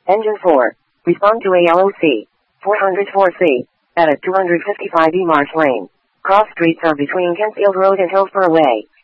Engine 4. Respond to ALOC. 404C. At 255 E Marsh Lane. Cross streets are between Kentfield Road and Hillsborough Way.